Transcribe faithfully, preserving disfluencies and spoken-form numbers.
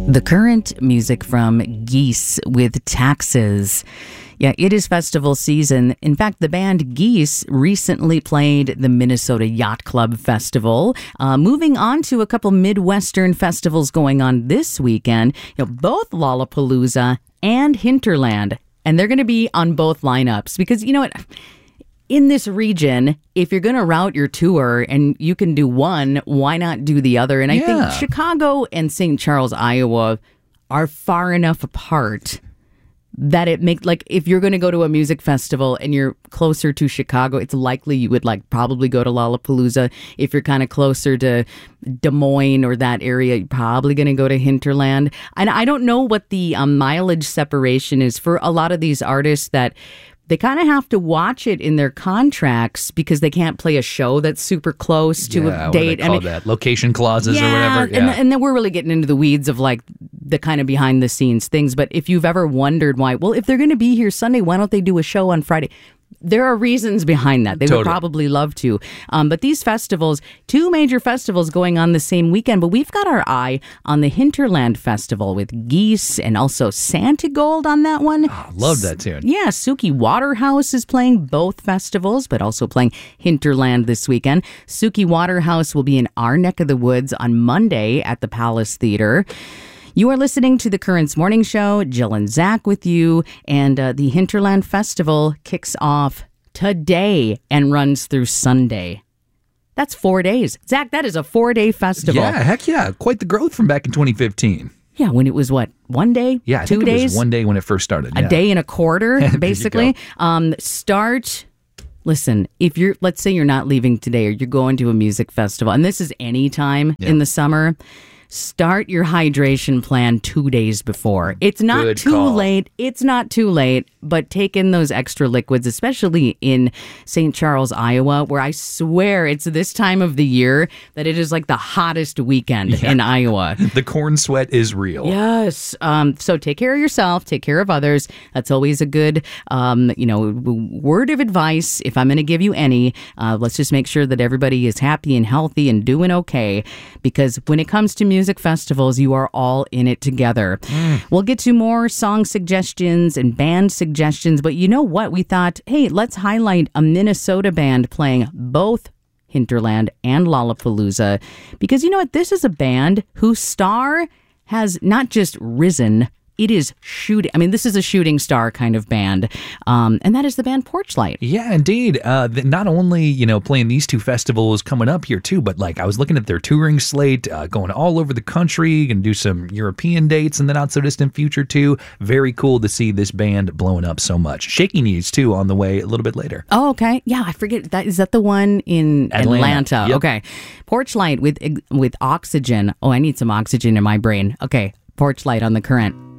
The Current, music from Geese with Taxes. Yeah, it is festival season. In fact, the band Geese recently played the Minnesota Yacht Club Festival. Uh, moving on to a couple Midwestern festivals going on this weekend. You know, both Lollapalooza and Hinterland. And they're going to be on both lineups because, you know what? In this region, if you're going to route your tour and you can do one, why not do the other? And I Yeah. think Chicago and Saint Charles, Iowa are far enough apart that it make like if you're going to go to a music festival and you're closer to Chicago, it's likely you would like probably go to Lollapalooza. If you're kind of closer to Des Moines or that area, you're probably going to go to Hinterland. And I don't know what the um, mileage separation is for a lot of these artists that they kind of have to watch it in their contracts because they can't play a show that's super close to yeah, a date. What do they call I mean, that? Location clauses yeah, or whatever. Yeah. And, and then we're really getting into the weeds of like the kind of behind the scenes things. But if you've ever wondered why, well, if they're going to be here Sunday, why don't they do a show on Friday? There are reasons behind that. They Totally. would probably love to. Um, but these festivals, two major festivals going on the same weekend, but we've got our eye on the Hinterland Festival with Geese and also Santigold on that one. Oh, love that tune. Yeah, Suki Waterhouse is playing both festivals, but also playing Hinterland this weekend. Suki Waterhouse will be in our neck of the woods on Monday at the Palace Theater. You are listening to the Currents Morning Show. Jill and Zach with you. And uh, the Hinterland Festival kicks off today and runs through Sunday. That's four days. Zach, that is a four-day festival. Yeah, heck yeah. Quite the growth from back in twenty fifteen. Yeah, when it was what, one day? Yeah, I two think days? it was one day when it first started. A yeah. day and a quarter, There you basically. go. Um, start... Listen, if you're, let's say you're not leaving today or you're going to a music festival, and this is any time Yeah. in the summer, start your hydration plan two days before. It's not Good too call. late. It's not too late, but take in those extra liquids, especially in Saint Charles, Iowa, where I swear it's this time of the year that it is like the hottest weekend Yeah. in Iowa. The corn sweat is real. Yes. Um, so take care of yourself. Take care of others. That's always a good, um, you know, w- word of advice. If I'm going to give you any, uh, let's just make sure that everybody is happy and healthy and doing okay. Because when it comes to music festivals, you are all in it together. Mm. We'll get to more song suggestions and band suggestions. But you know what? We thought, hey, let's highlight a Minnesota band playing both Hinterland and Lollapalooza. Because you know what? This is a band whose star has not just risen, it is shooting. I mean, this is a shooting star kind of band. Um, and that is the band Porchlight. Yeah, indeed. Uh, th- not only, you know, playing these two festivals coming up here too, but like I was looking at their touring slate, uh, going all over the country, and do some European dates in the not so distant future too. Very cool to see this band blowing up so much. Shaky Knees too on the way a little bit later. Oh, okay. Yeah, I forget. That is that the one in Atlanta. Atlanta? Yep. Okay. Porchlight with with Oxygen. Oh, I need some oxygen in my brain. Okay. Porchlight on the Current.